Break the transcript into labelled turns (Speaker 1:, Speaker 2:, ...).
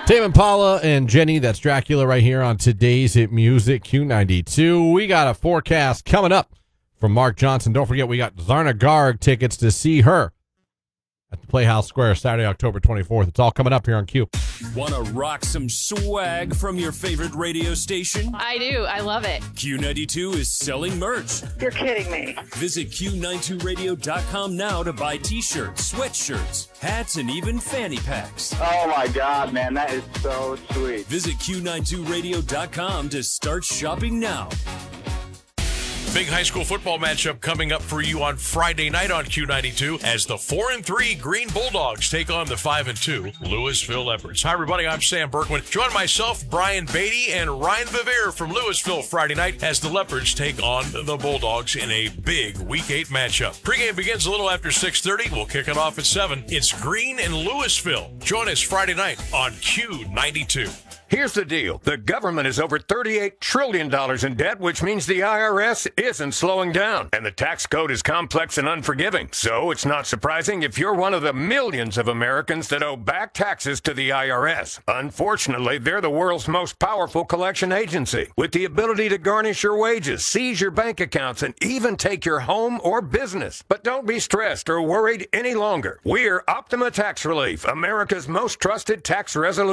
Speaker 1: Tame Impala and Jenny, that's Dracula right here on today's Hit Music Q92. We got a forecast coming up from Mark Johnson. Don't forget, we got Zarna Garg tickets to see her at the Playhouse Square Saturday, October 24th. It's all coming up here on Q.
Speaker 2: Want to rock some swag from your favorite radio station?
Speaker 3: I do. I love it.
Speaker 2: Q92 is selling merch.
Speaker 4: You're kidding me.
Speaker 2: Visit Q92radio.com now to buy t-shirts, sweatshirts, hats, and even fanny packs.
Speaker 5: Oh my God, man, that is so sweet.
Speaker 2: Visit Q92radio.com to start shopping now.
Speaker 6: Big high school football matchup coming up for you on Friday night on Q92 as the 4-3 Green Bulldogs take on the 5-2 Louisville Leopards. Hi, everybody. I'm Sam Berkman. Join myself, Brian Beatty, and Ryan Vivier from Louisville Friday night as the Leopards take on the Bulldogs in a big Week 8 matchup. Pregame begins a little after 6:30. We'll kick it off at 7. It's Green and Louisville. Join us Friday night on Q92.
Speaker 7: Here's the deal. The government is over $38 trillion in debt, which means the IRS isn't slowing down. And the tax code is complex and unforgiving. So it's not surprising if you're one of the millions of Americans that owe back taxes to the IRS. Unfortunately, they're the world's most powerful collection agency, with the ability to garnish your wages, seize your bank accounts, and even take your home or business. But don't be stressed or worried any longer. We're Optima Tax Relief, America's most trusted tax resolution